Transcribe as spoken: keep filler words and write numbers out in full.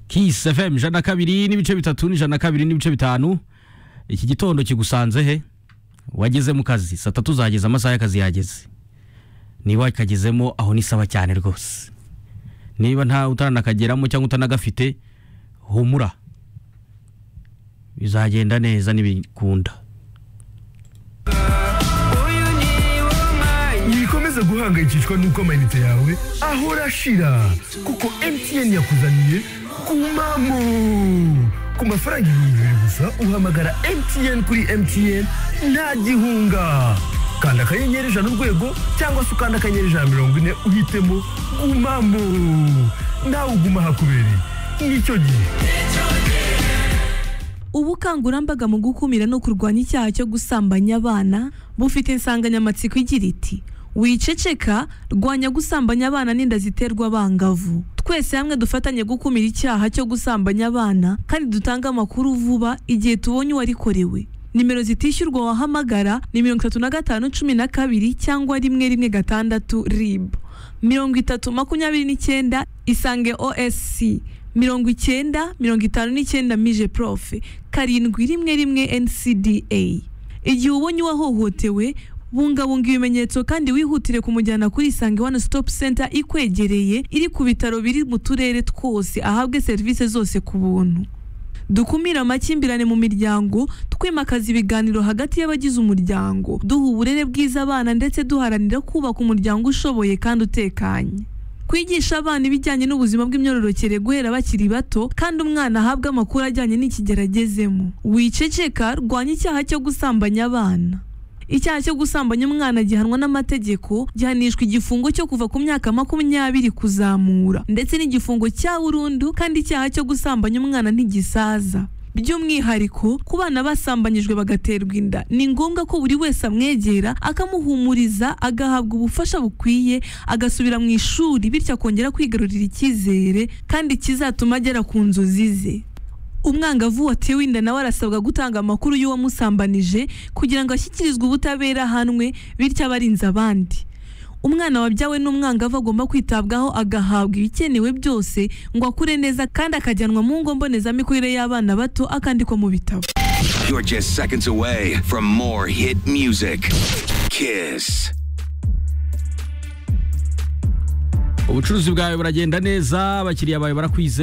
Kiss F M ijana na kabiri n'ibice bitatu n'ijana na kabiri n'ibice bitanu. Iki gitondo kigusanze he? Wageze mu kazi saa tatu zageze, amasaha y'akazi yageze. Niba wakagezemo aho ni sawa cyane rwose. Niba nta utanakageramo cyangwa utanagafite, humura, bizagenda neza nibikunda. Wikomeza guhangayikishwa nuko amayinite yawe ahora ashira, kuko M T N yakuzaniye kumamo. Ku mafaranga ibihumbi bibiri gusa uhamagara M T N kuri M T N nta gihunga. Kanda akanyenyeri ijana urwego cyangwa se ukanda akanyenyeri ijana mirongo ine uhitemo gumamo. Nawe uguma hakubereye nicyo gihe. Ubukangurambaga mu gukumira no kurwanya icyaha cyo gusambanya abana bufite insanganyamatsiko igira iti wiceceka, rwanya gusambanya abana n'inda ziterwa abangavu. Twese hamwe dufatanye gukumira icyaha cyo gusambanya abana kandi dutanga amakuru vuba igihe tubonye uwarikorewe. Nimero zitishyurwa wahamagara ni mirongo itatu na gatanu cumi na kabiri cyangwa rimwe rimwe gatandatu R I B, mirongo itatu makumyabiri n'icyenda Isange O S C, mirongo icyenda mirongo itanu n'icyenda Mije Prof, karindwi rimwe rimwe N C D A. Igihe ubonye uwahohotewe, bungabunga ibimenyetso kandi wihutire kumujyana kuri Isange One Stop Center ikwegereye, iri ku bitaro biri mu turere twose, ahabwe serivisi zose ku buntu. Dukumira amakimbirane mu miryango, twimakaza ibiganiro hagati y'abagize umuryango, duha uburere bwiza abana ndetse duharanira kubaka umuryango ushoboye kandi utekanye. Kwigisha abana ibijyanye n'ubuzima bw'imyororokere guhera bakiri bato kandi umwana ahabwa amakuru ajyanye n'ikigeragezemo. Wiceceka, rwanya icyaha cyo gusambanya abana. Icyaha cyo gusambanya umwana gihanwa n'amategeko, gihanishwa igifungo cyo kuva ku myaka makumyabiri kuzamura ndetse n'igifungo cya burundu, kandi icyaha cyo gusambanya umwana ntigisaza. By'umwihariko ku bana basambanyijwe bagaterwa inda, ni ngombwa ko buri wese amwegera akamuhumuriza, agahabwa ubufasha bukwiye, agasubira mu ishuri, bityo akongera kwigarurira icyizere kandi kizatuma agera ku nzozi ze. Umwangavu watewe inda nawe arasabwa gutanga amakuru y'uwamusambanije kugira ngo ashyikirizwe ubutabera ahanwe, bityo abarinze abandi. Umwana wabyawe n'umwangavu agomba kwitabwaho, agahabwa ibikenewe byose ngo akure neza kandi akajyanwa mu ngo mbonezamikurire y'abana bato, akandikwa mu bitabo. You're just seconds away from more hit music. Kiss. Ubucuruzi bwawe buragenda neza, abakiriya bawe barakwize.